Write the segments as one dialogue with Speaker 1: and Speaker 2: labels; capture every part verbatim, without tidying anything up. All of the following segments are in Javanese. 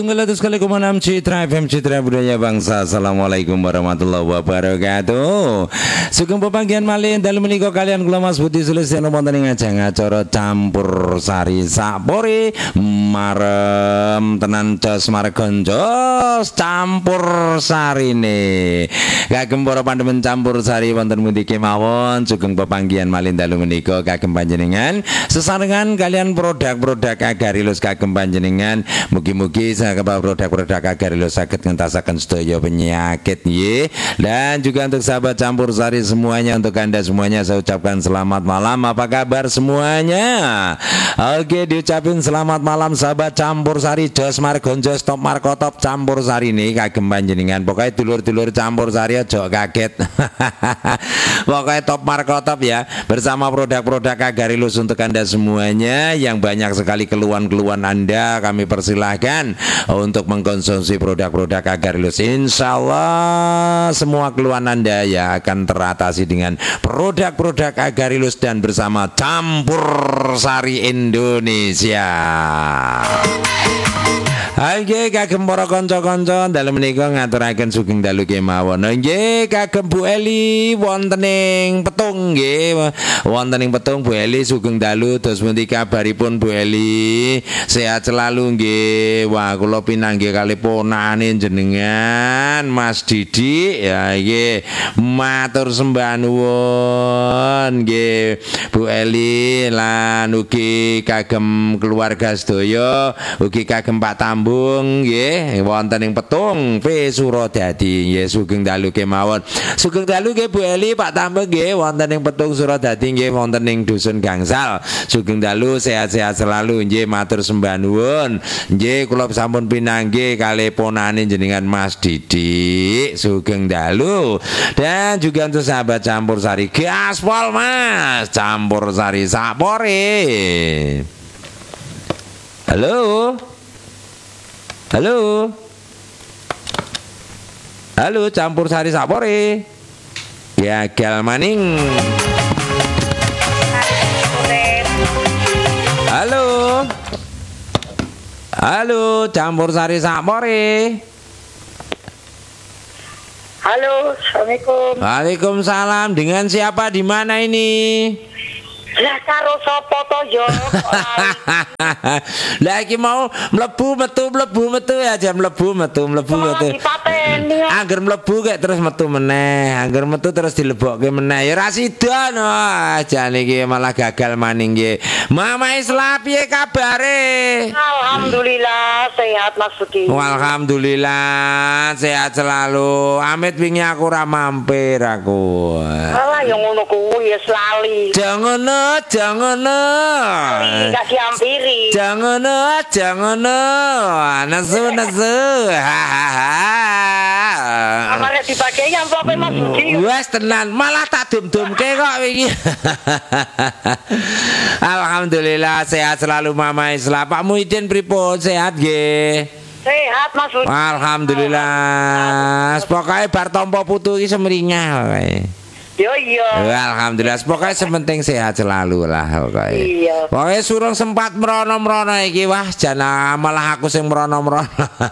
Speaker 1: Sekali enam Citra F M Citra Budaya Bangsa. Assalamualaikum warahmatullahi wabarakatuh. Sugeng pepanggihan malih dalu menika kalian kula Mas Budi Sulistyono wonten ing ajang acara campur sari sapore marem tenan jos margon jos campur sarine. Kagem para pandemen campur sari wonten pundi kemawon sugeng pepanggihan malih dalu menika kagem panjenengan sesarengan kalian produk-produk Agarilus kagem panjenengan mugi-mugi kepada produk-produk Agarilus sakit ngentasaken sedaya penyakit ye. Dan juga untuk sahabat campur sari semuanya, untuk Anda semuanya saya ucapkan selamat malam. Apa kabar semuanya? Oke, diucapin selamat malam sahabat campur sari jos margon jos top markotop campur sari nih kagem panjenengan. Pokoknya dulur-dulur campur sari aja kaget. Pokoknya top markotop ya, bersama produk-produk Agarilus untuk Anda semuanya yang banyak sekali keluhan-keluhan Anda, kami persilahkan untuk mengkonsumsi produk-produk Agarilus. Insya Allah semua keluhan Anda ya akan teratasi dengan produk-produk Agarilus dan bersama campur sari Indonesia. Oke, kagem para kanca-kanca dalem menika ngaturaken sugeng dalu kemawon. Nggih, kagem Bu Eli wonten ing Petung nggih. Wonten ing Petung Bu Eli sugeng dalu. Dos pundi kabaripun Bu Eli? Sehat selalu nggih. Wah, kula pinanggih kali ponakane jenengan Mas Didi ya nggih. Matur sembah nuwun nggih Bu Eli lan ugi kagem keluarga sedaya, ugi kagem Pak Tambu nggih wonten ing Petung P Suradadi nggih sugeng dalu kemawon. Sugeng dalu nggih Bu Eli Pak Tambeng nggih wonten ing Petung Suradadi nggih wonten ing dusun Gangsal. Sugeng dalu sehat-sehat selalu nggih matur sembah nuwun. Nggih kula sampun pinanggih kalih ponane jenengan Mas Didi. Sugeng dalu. Dan juga untuk sahabat campur sari gaspol Mas campur sari sapore. Halo. Halo. Halo campur sari sapore. Ya gal maning. Halo. Halo campur sari sapore.
Speaker 2: Halo, assalamualaikum.
Speaker 1: Waalaikumsalam. Dengan siapa di mana ini?
Speaker 2: Lah karo sapa to yo?
Speaker 1: Lah iki mau mlebu metu mlebu metu ya jam mlebu metu mlebu metu. Angger mlebu kek terus metu meneh, angger metu terus dilebokke meneh. Ya ra sida no. Jane iki malah gagal maning nggih. Mama Isla piye kabare?
Speaker 2: Alhamdulillah sehat Mas Budi.
Speaker 1: Alhamdulillah sehat selalu. Amit wingi aku ra mampir aku.
Speaker 2: Alah yo ngono kuwi ya lali.
Speaker 1: Jangan jangan
Speaker 2: Enggak diampiri.
Speaker 1: Jangan jangan nasu nasu
Speaker 2: Amare dipakai amplop Mas Budi.
Speaker 1: wes tenan malah tak dum-dumke kok iki. Alhamdulillah sehat selalu Mama Isla. Pak Muhyiddin pripun sehat nggih?
Speaker 2: Sehat Mas Budi.
Speaker 1: Alhamdulillah. Pokoke bar tampa putu iki semringah wae.
Speaker 2: Yo iya.
Speaker 1: Alhamdulillah, pokoknya sementing sehat selalu lah pokoknya.
Speaker 2: Iya.
Speaker 1: Pokoknya surung sempat merono-merono iki wah jana malah aku sing merono-merono.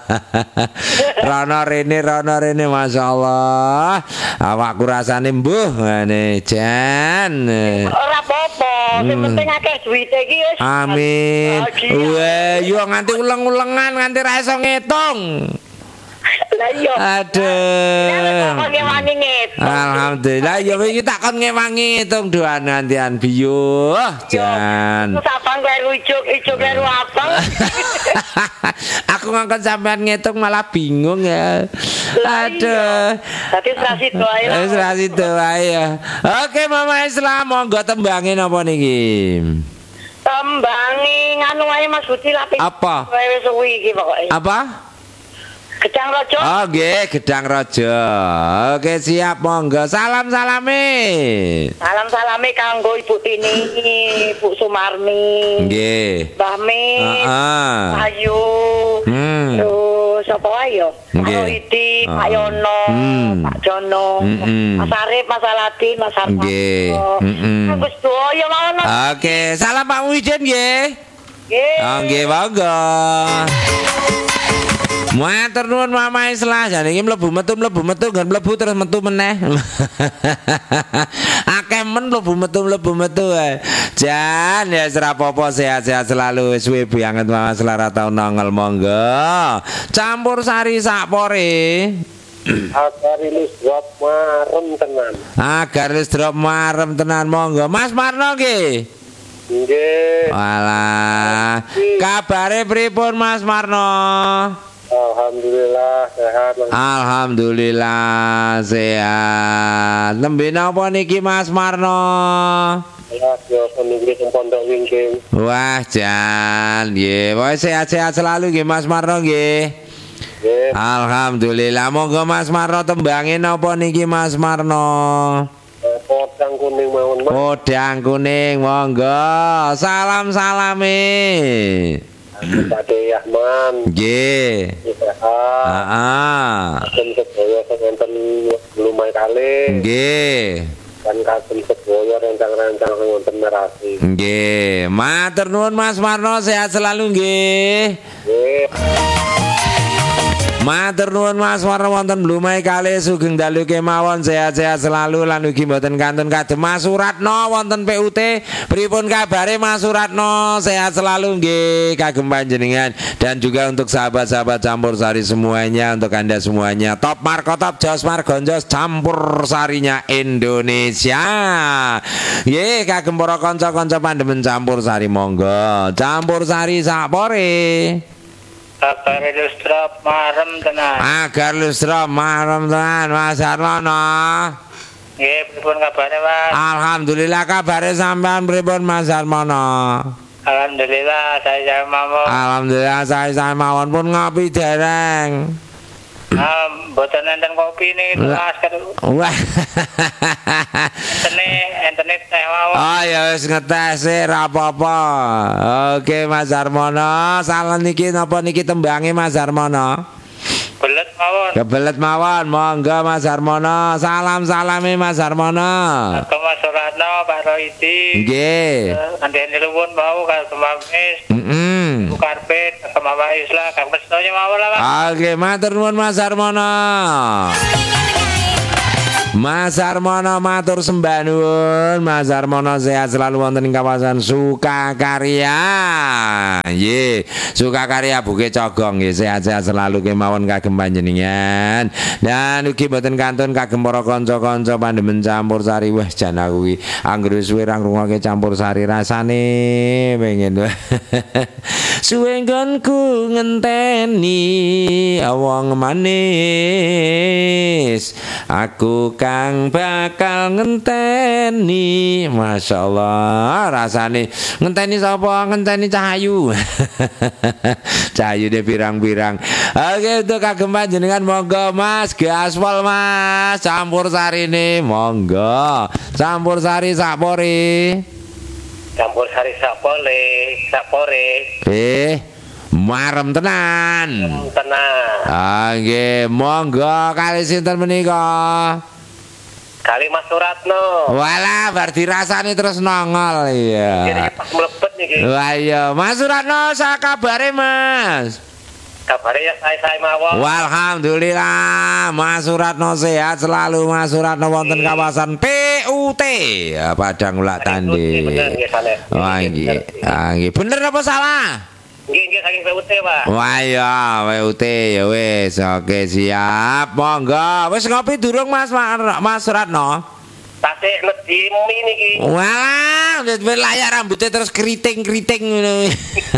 Speaker 1: Rono rene rono rene masyaallah. Awakku rasane mbuh ngene jan.
Speaker 2: Ora apa-apa, sing penting akeh duwite iki wis.
Speaker 1: Amin. Wah, yo nganti uleng-ulengan nganti ra iso ngitung.
Speaker 2: Lah iya.
Speaker 1: Aduh. Alhamdulillah ya iki tak kon ngewangi ngitung doan gantian biyo jan.
Speaker 2: Sapang kleru ijuk, ijuk kleru abang.
Speaker 1: Aku ngangkon sampean ngitung malah bingung ya. Aduh.
Speaker 2: Dadi serasi doae.
Speaker 1: Wis serasi doae ya. Oke Mama Islam monggo tembange napa niki?
Speaker 2: Tembangi nganu wae Mas Budi lapis.
Speaker 1: Apa?
Speaker 2: Wis suwi iki pokoke.
Speaker 1: Apa?
Speaker 2: Gedang Raja.
Speaker 1: Oh nggih, Gedang Raja. Oke, siap monggo. Salam-salame.
Speaker 2: Salam-salame kanggo Ibu Tini, Ibu Sumarni.
Speaker 1: Nggih.
Speaker 2: Mbah Min.
Speaker 1: Heeh.
Speaker 2: Ayu.
Speaker 1: Hmm.
Speaker 2: Terus sapa wae yo?
Speaker 1: Nggih.
Speaker 2: Pak Idi, Pak Yono,
Speaker 1: Hmm.
Speaker 2: Pak Jono,
Speaker 1: Mm-mm.
Speaker 2: Mas Arif, Mas Aladin, Mas Harto.
Speaker 1: Nggih. Mm-mm.
Speaker 2: Wis doya mawon.
Speaker 1: Oke, salam Pak Muhyiddin nggih.
Speaker 2: Nggih.
Speaker 1: Oh nggih monggo. Matur nuwun Mama Islah, jane iki mlebu metu mlebu metu nggon mlebu terus metu meneh. Akeh men mlebu metu mlebu metu ae. Jan ya ora apa-apa sehat-sehat selalu wis suwe banget Mama Islah ra tau nongol monggo. Campur sari sak pore.
Speaker 2: Agar ini drop marem tenan.
Speaker 1: Agar wis drop marem tenan monggo. Mas Marno nggih.
Speaker 2: Nggih.
Speaker 1: Walah, kabare pripun Mas Marno?
Speaker 2: Alhamdulillah sehat.
Speaker 1: Alhamdulillah sehat. Nembe napa niki Mas Marno?
Speaker 2: Ya, yo peninggi teng Pondok Wingking.
Speaker 1: Wah, jan, nggih. Pokoke sehat-sehat selalu nggih Mas Marno nggih.
Speaker 2: Nggih.
Speaker 1: Alhamdulillah. Monggo Mas Marno tembange napa niki Mas Marno?
Speaker 2: Podang kuning mawon, Mas.
Speaker 1: Podang kuning, monggo. Salam salame.
Speaker 2: Pak Yahman.
Speaker 1: Nggih.
Speaker 2: Sehat.
Speaker 1: Heeh.
Speaker 2: Kagem sedaya sing wonten Lumai Kalih.
Speaker 1: Nggih.
Speaker 2: Dan kagem sedaya rencang-rencang sing wonten Merasi.
Speaker 1: Nggih. Matur nuwun Mas Marno, sehat selalu nggih.
Speaker 2: Nggih.
Speaker 1: Matur nuwun Mas Marno wonten Blumai Kalih sugeng dalu kemawon sehat-sehat selalu lan ugi mboten kantun kadem Mas Suratno wonten P U T. Pripun kabare Mas Suratno? Sehat selalu nggih kagem panjenengan dan juga untuk sahabat-sahabat Campur Sari semuanya, untuk Anda semuanya. Top Marko Top Jos Margonjos Campur Sarinya Indonesia. Nggih kagem para kanca-kanca pandemen Campur Sari monggo. Campur Sari sak pore.
Speaker 2: Agar ilustrap marem tenan.
Speaker 1: Agar lustra marem tenan Mas Arlono.
Speaker 2: Nggih, pripun kabare, Mas?
Speaker 1: Alhamdulillah kabare sampean pripun Mas Armono?
Speaker 2: Alhamdulillah saya mawon.
Speaker 1: Alhamdulillah saya saya mawon pun ngopi dereng.
Speaker 2: Ah, mboten enten kopi niki Mas.
Speaker 1: Wah.
Speaker 2: Entene internet teh mawon.
Speaker 1: Oh ya wis ngetes e ra apa-apa. Oke Mas Armono, salah niki napa niki tembange Mas Armono?
Speaker 2: Belet mawon.
Speaker 1: Kebelet mawon, monggo Mas Armono. Salam-salame Mas Armono.
Speaker 2: Ke Mas Suratno, Pak Roidi.
Speaker 1: Nggih.
Speaker 2: Andene luwun mau ka Kemamis.
Speaker 1: Heeh.
Speaker 2: Karpet ke Mama Islah, kang mestine mawon lah, Mas.
Speaker 1: Oke, matur nuwun Mas Armono. Mas Armono matur sembah nuwun. Mas Armono sehat selalu wonten ing kawasan Sukakarya. Nggih, Sukakarya Bukit Cogong nggih sehat-sehat selalu kemawon kagem panjenengan. Dan ugi boten kantun kagem para kanca-kanca pandemen Campur Sari. Wah, jan aku iki anggere suwe ra ngrungokke Campur Sari rasane pengen. Suwe nggonku ngenteni wong manis. Aku kang bakal ngenteni. Masya Allah rasane ngenteni sapa? Ngenteni Cahayu. Cahayu de pirang-pirang. Oke untuk kagem panjenengan monggo Mas gaspol Mas Campur Sari ini monggo Campur Sari sapore.
Speaker 2: Campur Sari sapole, sapore.
Speaker 1: Eh marem tenan.
Speaker 2: Tenang.
Speaker 1: Ah nggih monggo kali sinten menika?
Speaker 2: Kali Mas Suratno.
Speaker 1: Walah, bar dirasani terus nongol iya.
Speaker 2: Jadi pas mlebet niki.
Speaker 1: Wah iya, Mas Suratno sak kabare Mas?
Speaker 2: Kabare ya saya-saya mawon.
Speaker 1: Alhamdulillah, Mas Suratno sehat selalu Mas Suratno wonten kawasan P U T ya, Padang Ulak Tanding. Wah nggih. Ah nggih, bener apa salah?
Speaker 2: Nggih nggih saking P U T, Pak.
Speaker 1: Wah ya, P U T ya wis, oke siap. Monggo, wis ngopi durung Mas Mas Suratno?
Speaker 2: Tasik nedhi mi niki.
Speaker 1: Walah, wis layar rambutnya terus keriting-keriting ngono.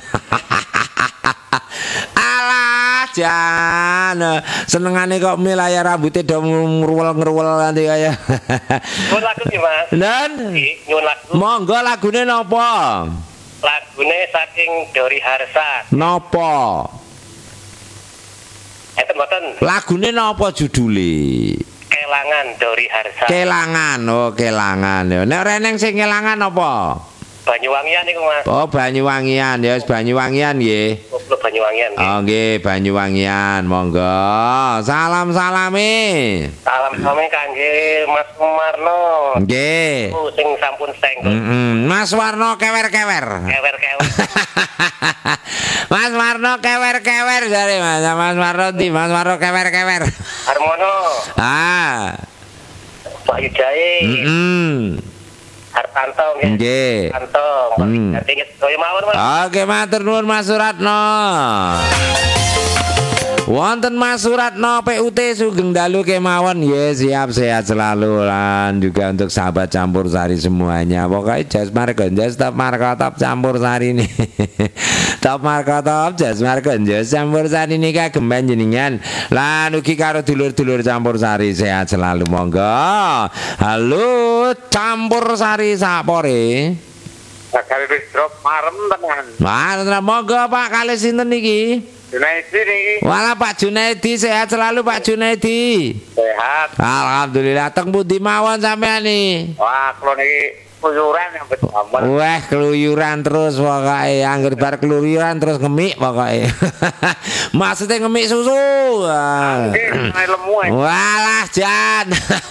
Speaker 1: Alah, jan. Senengane kok mi layar rambutnya do ngruwel-ngruwel nanti kaya.
Speaker 2: Nyuwun lagu nggih, Mas.
Speaker 1: Dan
Speaker 2: Nggih, nyuwun lagu.
Speaker 1: monggo lagune napa?
Speaker 2: Lagune saking Dori Harsa.
Speaker 1: Napa?
Speaker 2: Enten mboten?
Speaker 1: Lagune napa judule?
Speaker 2: Kelangan Dori Harsa.
Speaker 1: Kelangan, oh kelangan. Nek reneng sing kelangan apa?
Speaker 2: Banyuwangian niku, Mas.
Speaker 1: Oh Banyuwangian, ya wis Banyuwangian nggih.
Speaker 2: Kulo Banyuwangian nggih.
Speaker 1: Oh nggih Banyuwangian, monggo. Salam salame.
Speaker 2: Salam sami kangge Mas Sumarno.
Speaker 1: Nggih.
Speaker 2: Oh, sing sampun senggol.
Speaker 1: Heeh. Mas Warno kewer-kewer.
Speaker 2: Kewer-kewer.
Speaker 1: Mas Marno kewer-kewer jare Mas. Mas Marno di Mas Marno kewer-kewer.
Speaker 2: Harmono,
Speaker 1: Ah.
Speaker 2: Pak Yudae,
Speaker 1: Heeh.
Speaker 2: Hartanto nggih.
Speaker 1: Nggih.
Speaker 2: Hartanto.
Speaker 1: Hmm.
Speaker 2: Dadi kaya mawon Mas.
Speaker 1: Oke, matur nuwun Mas Suratno. Wonten Mas Suratno P U T Sugeng Dalu kemawon. Ya siap, sehat selalu lan juga untuk sahabat campur sari semuanya. Pokoknya jas margonjas top markotop campur sari nih. Top markotop jas margonjas campur sari nih kagem panjenengan. Lan ugi karo dulur-dulur campur sari sehat selalu monggo. Halo campur sari sapore.
Speaker 2: Bakal wis drop marem tenan.
Speaker 1: Mana monggo Pak kali sinten niki?
Speaker 2: Junaidi niki
Speaker 1: Walah Pak Junaidi sehat selalu Pak Junaidi.
Speaker 2: sehat.
Speaker 1: Alhamdulillah teng pundi mawon sampean nih.
Speaker 2: Wah, kalau niki kuyuran yang betul.
Speaker 1: Wah keluyuran terus pokoknya angger bar keluyuran terus ngemik pokoknya. Maksudnya ngemik susu. Wah.
Speaker 2: Nggih, lemu ae.
Speaker 1: Walah Jan.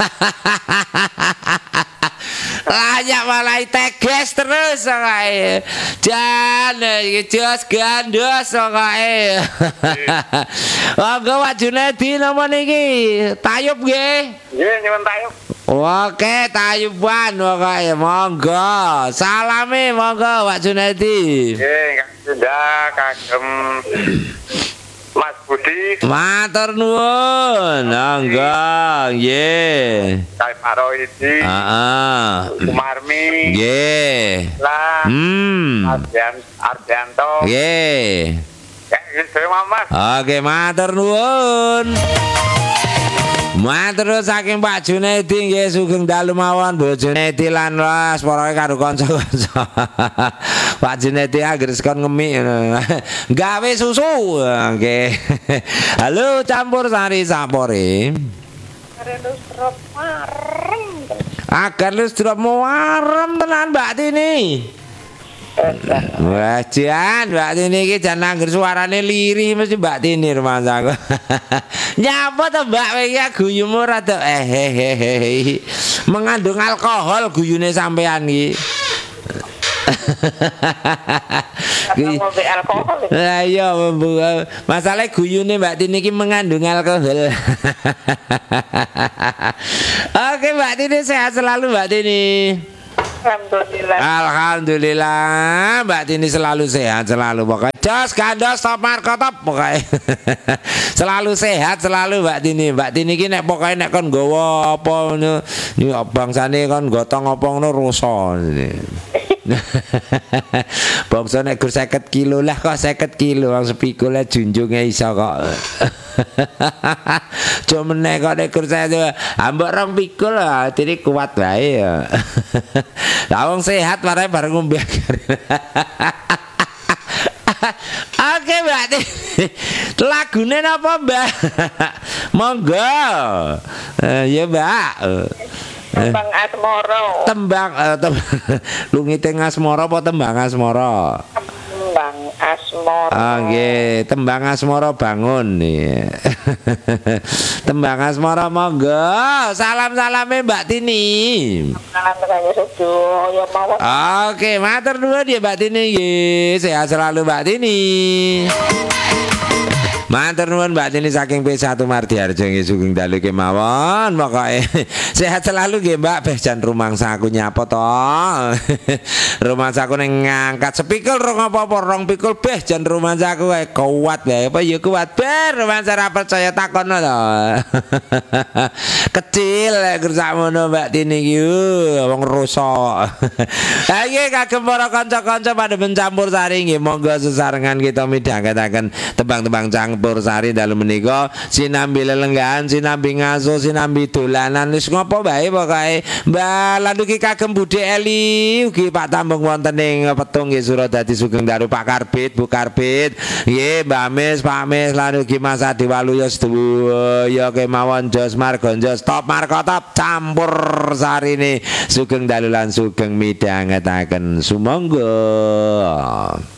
Speaker 1: Layak malah teges terus pokoknya. Jan iki jos gandos pokoknya. Monggo Pak Junaidi napa niki? Tayub nggih.
Speaker 2: Nggih, nyuwun tayub.
Speaker 1: Oke, tayuban pokoknya monggo. Salame monggo Pak Junaidi.
Speaker 2: Nggih, Kang Sunda kagem Mas Budi,
Speaker 1: Matur nuwun. Monggo, nggih.
Speaker 2: Kang Pak Roidi,
Speaker 1: Heeh.
Speaker 2: Sumarmi,
Speaker 1: Nggih.
Speaker 2: lah,
Speaker 1: Hmm.
Speaker 2: Ardian Ardianto.
Speaker 1: Nggih.
Speaker 2: Ya, saya Mas.
Speaker 1: Oke, matur nuwun. Matur saking Pak Junaidi nggih sugeng dalu mawon bojone lan ras pokoke karo kanca-kanca. Pak Junaidi anggere sekon ngemik gawe susu. Oke. Halo campur sari sapore.
Speaker 2: Karena drop marem.
Speaker 1: Agar lu drop warem tenan Mbak Tini. Wah Jan, Mbak Tini iki jan angger suarane lirih mesti Mbak Tini rumangsaku. Nyapa to Mbak iki guyumu rada eh hehehe. Mengandung alkohol guyune sampean iki.
Speaker 2: Ngombe alkohol.
Speaker 1: Lah iya masalah guyune Mbak Tini iki mengandung alkohol. Oke Mbak Tini sehat selalu Mbak Tini.
Speaker 2: Alhamdulillah.
Speaker 1: Alhamdulillah Mbak Tini selalu sehat selalu pokoknya jos gandos top markotop pokoknya. Selalu sehat selalu Mbak Tini. Mbak Tini ki nek pokoknya nek kon nggawa apa ngono bangsane kon gotong apa ngono rusa. Bangsa nek gur seket kilo lah kok seket kilo wong sepikule junjunge iso kok. Cuma nek kok nek gur saya ambek rong pikul diri kuat wae ya. Lah wong sehat wae bareng ngombe. Oke Mbak Tini. Lagune napa Mbak? Monggo. Ya Mbak.
Speaker 2: Tembang Asmoro.
Speaker 1: Tembang uh, tem lungite Asmoro apa tembang Asmoro?
Speaker 2: Tembang Asmoro.
Speaker 1: Ah nggih, tembang Asmoro bangun nih. Tembang Asmoro monggo. Salam-salame Mbak Tini.
Speaker 2: Salam kangge sedaya mawon.
Speaker 1: Oke, matur nuwun ya Mbak Tini nggih. Sehat selalu Mbak Tini. Matur nuwun Mbak Tini saking P satu Mardiarjo nggih sugeng dalu kemawon pokoke sehat selalu nggih Mbak beh jan rumangsaku nyapa to. Rumangsaku ning ngangkat sepikul rong apa-apa rong pikul beh jan rumangsaku kae kuat bae apa ya kuat ber rumangsa ra percaya takono to. Kecil lek sakmono Mbak Tini iki wong rusak. Ha iki kagem para kanca-kanca pada mencampur sari nggih monggo sesarengan kita midhangetaken tembang-tembang campur sari dalu menika sinambi lelenggahan sinambi ngaso sinambi dolanan wis ngopo bae pokoke Mbak lan ugi kagem Bude Eli ugi Pak Tambung wonten ing Petung nggih Suradadi sugeng dalu Pak Karbit Bu Karbit nggih Mbak Mis Pak Mis lan ugi Mas Adi Waluya sedaya kemawon jos margonjos top markotop campur sarine sugeng dalu lan sugeng midhangetaken sumangga.